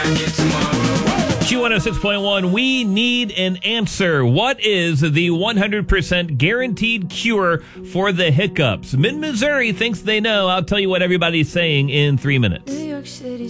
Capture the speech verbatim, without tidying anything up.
Q one oh six point one, we need an answer. What is the one hundred percent guaranteed cure for the hiccups? Mid-Missouri thinks they know. I'll tell you what everybody's saying in three minutes. New York City